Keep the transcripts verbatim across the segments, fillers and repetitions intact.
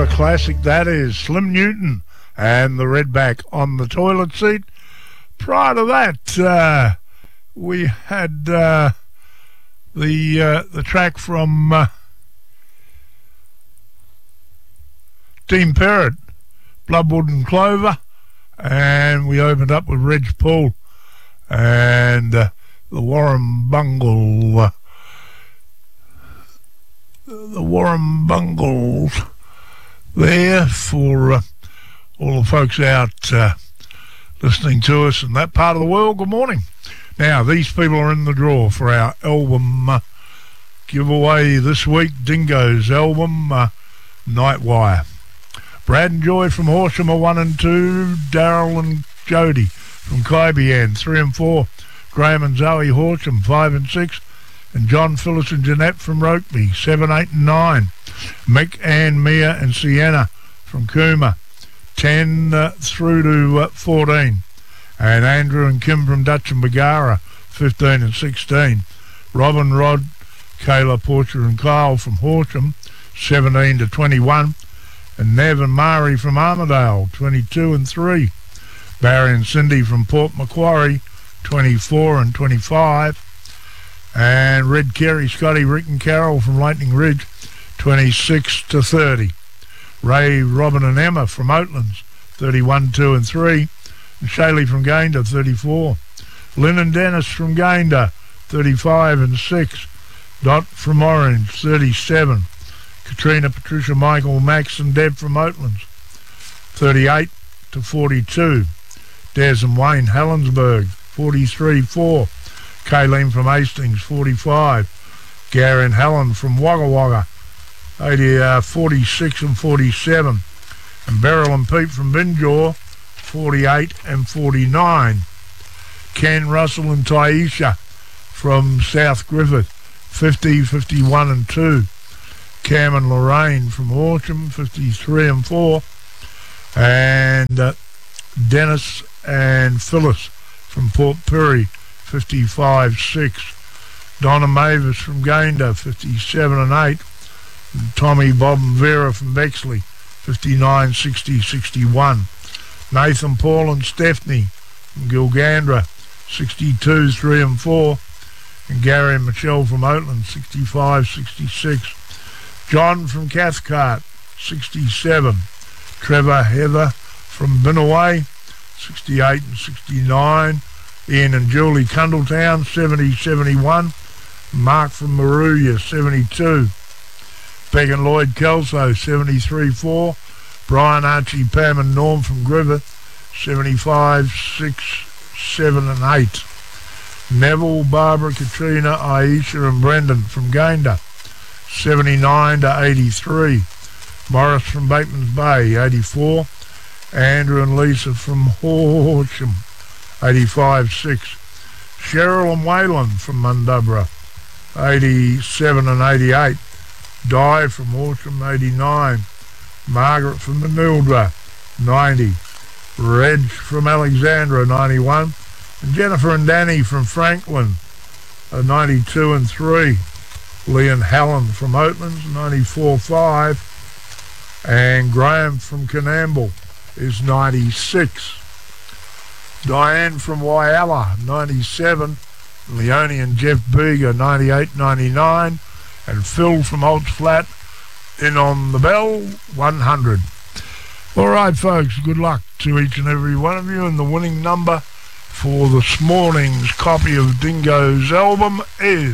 a classic that is. Slim Newton and the Redback on the Toilet Seat. Prior to that, uh, we had uh, the uh, the track from uh, Dean Perrott, Bloodwood and Clover, and we opened up with Reg Paul and uh, the Warren Bungle, uh, the Warren Bungles there for uh, all the folks out uh, listening to us in that part of the world. Good morning. Now, these people are in the draw for our album uh, giveaway this week. Dingo's album, uh, Nightwire. Brad and Joy from Horsham are one and two. Daryl and Jody from Kaibian, three and four. Graham and Zoe Horsham, five and six. And John, Phyllis and Jeanette from Rokeby, seven, eight and nine. Mick, Ann, Mia and Sienna from Cooma, ten uh, through to uh, fourteen. And Andrew and Kim from Dutch and Bagara, fifteen and sixteen. Robin, Rod, Kayla, Porcher and Kyle from Horsham, seventeen to twenty-one. And Nev and Mari from Armidale, twenty-two and three. Barry and Cindy from Port Macquarie, twenty-four and twenty-five. And Red, Kerry, Scotty, Rick and Carol from Lightning Ridge, twenty-six to thirty. Ray, Robin and Emma from Oatlands, thirty-one, two and three. And Shaylee from Gayndah, thirty-four. Lynn and Dennis from Gayndah, thirty-five and six. Dot from Orange, thirty-seven. Katrina, Patricia, Michael, Max and Deb from Oatlands, thirty-eight to forty-two. Des and Wayne, Helensburgh, forty-three four. Kayleen from Hastings, forty-five. Gary and Helen from Wagga Wagga, eighty, uh, forty-six and forty-seven. And Beryl and Pete from Binjaw, forty-eight and forty-nine. Ken, Russell and Taisha from South Griffith, fifty, fifty-one and two. Cam and Lorraine from Horsham, fifty-three and four. And uh, Dennis and Phyllis from Port Pirie, fifty-five six. Donna Mavis from Gayndah, fifty-seven and eight. And Tommy, Bob and Vera from Bexley, fifty-nine, sixty, sixty-one. Nathan, Paul and Stephanie from Gilgandra, sixty-two, three and four. And Gary and Michelle from Oatland, sixty-five, sixty-six. John from Cathcart, sixty-seven. Trevor, Heather from Binnaway, sixty-eight and sixty-nine. Ian and Julie Cundletown, seventy, seventy-one. Mark from Maruya, seventy-two. Beck and Lloyd Kelso, seventy-three four. Brian, Archie, Pam and Norm from Griffith, seventy-five, six, seven and eight. Neville, Barbara, Katrina, Aisha and Brendan from Gayndah, seventy-nine to eighty-three. Morris from Bateman's Bay, eighty-four. Andrew and Lisa from Horsham, eighty-five six. Cheryl and Wayland from Mundubbera, eighty-seven and eighty-eight. Di from Horsham, eighty-nine. Margaret from Manildra, ninety. Reg from Alexandra, ninety-one. And Jennifer and Danny from Franklin, uh, ninety-two and three. Lee and Helen from Oatlands, ninety-four five. And Graham from Canamble is ninety-six. Diane from Wyalla, ninety-seven. Leone and Jeff Beeger, ninety-eight, ninety-nine. And Phil from Olds Flat in on the bell, one hundred. All right, folks, good luck to each and every one of you. And the winning number for this morning's copy of Dingo's album is...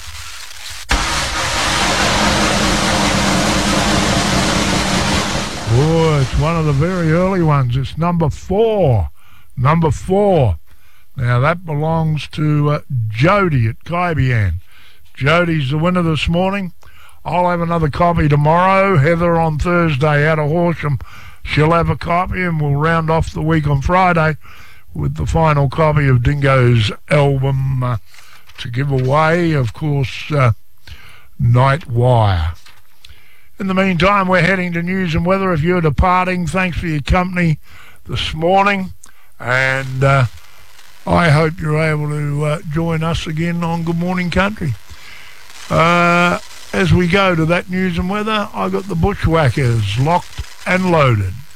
Oh, it's one of the very early ones. It's number four. Number four. Now, that belongs to uh, Jody at Kaibian. Jody's the winner this morning. I'll have another copy tomorrow. Heather on Thursday out of Horsham, she'll have a copy, and we'll round off the week on Friday with the final copy of Dingo's album uh, to give away. Of course, uh, Nightwire. In the meantime, we're heading to news and weather. If you're departing, thanks for your company this morning, and uh, I hope you're able to uh, join us again on Good Morning Country. Uh, as we go to that news and weather, I got the Bushwhackers locked and loaded.